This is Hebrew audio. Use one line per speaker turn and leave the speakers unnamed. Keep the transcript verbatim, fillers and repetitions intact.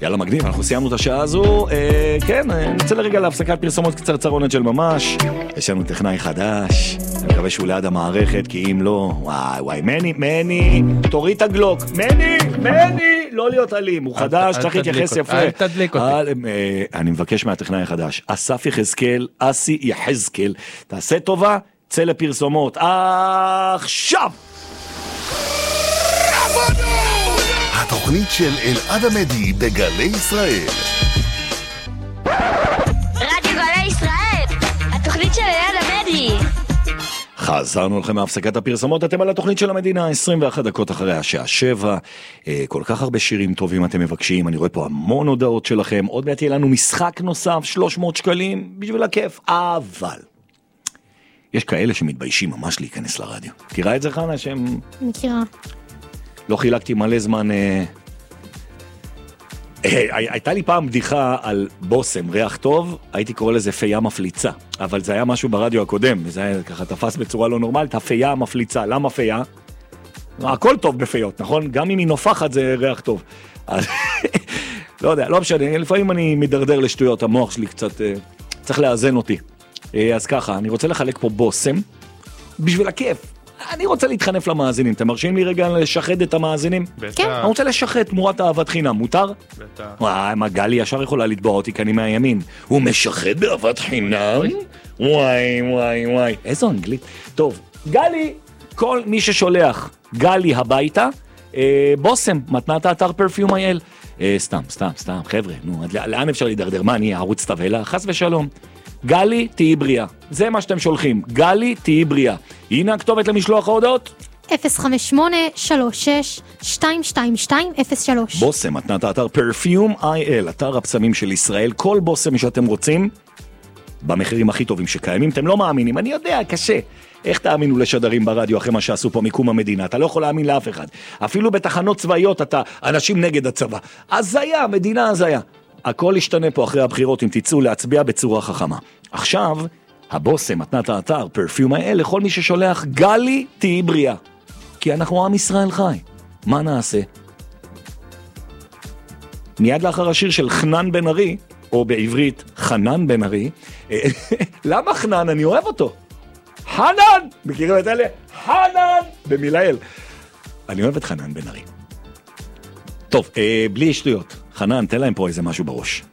יאללה מגניב, אנחנו סיימנו את השעה הזו, אה, כן, נצא לרגע להפסקת פרסומות קצרצרונת של ממש, יש לנו טכנאי חדש, אני מקווה שהוא ליד המערכת, כי אם לא, וואי וואי, מני, מני, תוריד את הגלוק, מני, מני, לא להיות אלים, הוא חדש, צריך להתייחס יפה.
אל תדליק אותי.
אני מבקש מהטכנאי החדש, אסף יחזקאל, אסי יחזקאל, תעשה טובה, צא לפרסומות, עכשיו!
התוכנית של אלעד עמדי בגלי ישראל.
רדיו גלי ישראל, התוכנית של אלעד עמדי.
חזרנו לכם מהפסקת הפרסומות, אתם על התוכנית של המדינה, עשרים ואחת דקות אחרי השעה שבע, כל כך הרבה שירים טובים אתם מבקשים, אני רואה פה המון הודעות שלכם, עוד מעט יהיה לנו משחק נוסף, שלוש מאות שקלים, בשביל הכיף, אבל יש כאלה שמתביישים ממש להיכנס לרדיו. תראה את זה חנה שהם...
מכירה.
לא חילקתי מלא זמן... אה... אה, הייתה לי פעם בדיחה על בוסם, ריח טוב, הייתי קורא לזה פייה מפליצה, אבל זה היה משהו ברדיו הקודם, וזה היה ככה תפס בצורה לא נורמלית, הפייה המפליצה, למה פייה? הכל טוב בפיות, נכון? גם אם היא נופחת זה ריח טוב. אז, לא יודע, לא משנה, לפעמים אני מדרדר לשטויות, המוח שלי קצת אה, צריך לאזן אותי. אה, אז ככה, אני רוצה לחלק פה בוסם, בשביל הכיף. אני רוצה להתחנף למאזינים, אתם מרשים לי רגע לשחד את המאזינים?
בטח.
אני רוצה לשחד תמורת אהבת חינם, מותר?
בטח.
וואי, מה גלי ישר יכולה לתבוע אותי כאן מהימין. הוא משחד באהבת חינם? וואי, וואי, וואי. איזו אנגלית. טוב, גלי, כל מי ששולח גלי הביתה, אה, בוסם, מתנת האתר פרפיום אייל. אה, סתם, סתם, סתם, חבר'ה, נו, לאן אפשר להידרדר? מה, אני ערוץ תבלה? חס ושלום. גלי, תהי בריאה. זה מה שאתם שולחים. גלי, תהי בריאה. הנה הכתובת למשלוח ההודעות.
אפס חמש שמונה שלוש שש שתיים שתיים שתיים אפס שלוש.
בוסם, מתנת האתר פרפיום איי אל, אתר הפצמים של ישראל. כל בוסם שאתם רוצים, במחירים הכי טובים שקיימים. אתם לא מאמינים, אני יודע, קשה. איך תאמינו לשדרים ברדיו אחרי מה שעשו פה מקום המדינה? אתה לא יכול להאמין לאף אחד. אפילו בתחנות צבאיות אתה אנשים נגד הצבא. אז היה, מדינה אז היה. הכל ישתנה פה אחרי הבחירות אם תצאו להצביע בצורה חכמה. עכשיו, הבוסם, מתנת האתר, פרפיום האל, לכל מי ששולח גלי תהי בריאה. כי אנחנו עם ישראל חי. מה נעשה? מיד לאחר השיר של חנן בן ארי, או בעברית חנן בן ארי, למה חנן? אני אוהב אותו. חנן! מכירים את אלה? חנן! במילאל. אני אוהב את חנן בן ארי. טוב, אה, בלי שטויות. חנן, תן להם פה איזה משהו בראש.